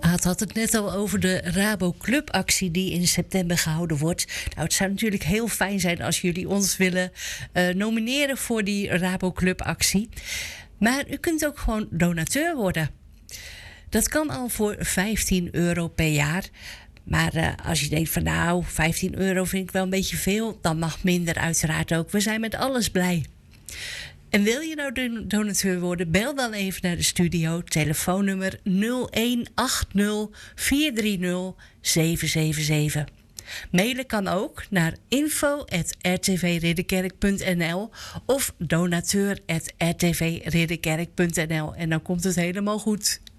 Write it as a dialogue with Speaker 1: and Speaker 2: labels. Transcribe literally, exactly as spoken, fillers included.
Speaker 1: Aad had het net al over de Rabo Club actie die in september gehouden wordt. Nou, het zou natuurlijk heel fijn zijn als jullie ons willen uh, nomineren voor die Rabo Club actie. Maar u kunt ook gewoon donateur worden. Dat kan al voor vijftien euro per jaar. Maar uh, als je denkt van nou, vijftien euro vind ik wel een beetje veel, dan mag minder uiteraard ook. We zijn met alles blij. En wil je nou donateur worden, bel dan even naar de studio. Telefoonnummer nul een acht nul vier drie nul zeven zeven zeven. Mailen kan ook naar info at r t v ridderkerk punt n l of donateur at r t v ridderkerk punt n l. En dan komt het helemaal goed.